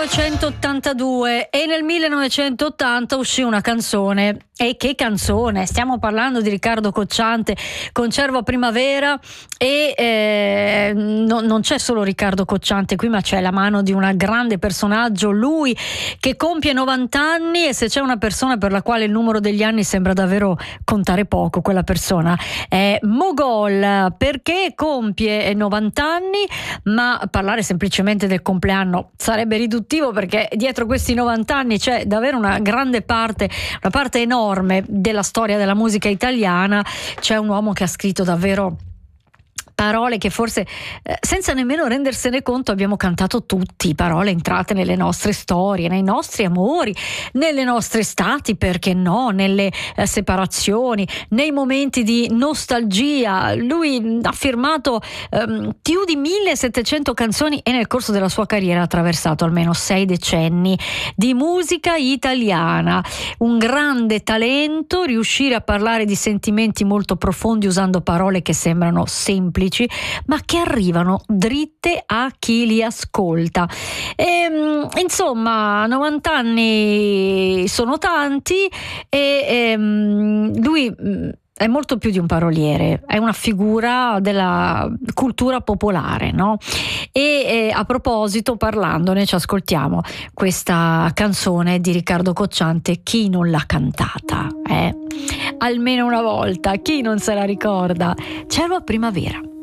1982 e nel 1980 uscì una canzone. E che canzone! Stiamo parlando di Riccardo Cocciante con Cervo Primavera e non c'è solo Riccardo Cocciante qui, ma c'è la mano di un grande personaggio, lui che compie 90 anni, e se c'è una persona per la quale il numero degli anni sembra davvero contare poco, quella persona è Mogol, perché compie 90 anni, ma parlare semplicemente del compleanno sarebbe riduttivo, perché dietro questi 90 anni c'è davvero una grande parte, una parte enorme della storia della musica italiana. C'è un uomo che ha scritto davvero parole che forse senza nemmeno rendersene conto abbiamo cantato tutti, parole entrate nelle nostre storie, nei nostri amori, nelle nostre estati, perché no, nelle separazioni, nei momenti di nostalgia. Lui ha firmato più di 1700 canzoni e nel corso della sua carriera ha attraversato almeno 6 decenni di musica italiana. Un grande talento, riuscire a parlare di sentimenti molto profondi usando parole che sembrano semplici ma che arrivano dritte a chi li ascolta. Insomma, 90 anni sono tanti e lui è molto più di un paroliere, è una figura della cultura popolare, no? E a proposito, parlandone, ci ascoltiamo questa canzone di Riccardo Cocciante, Chi non l'ha cantata? Almeno una volta, chi non se la ricorda? Cervo Primavera.